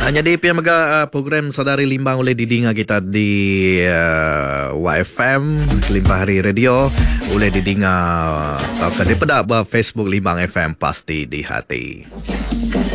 Jadi pihak program Sadari Limbang oleh didinga kita di YFM Limbang Hari Radio oleh didinga daripada Facebook Limbang FM pasti di hati.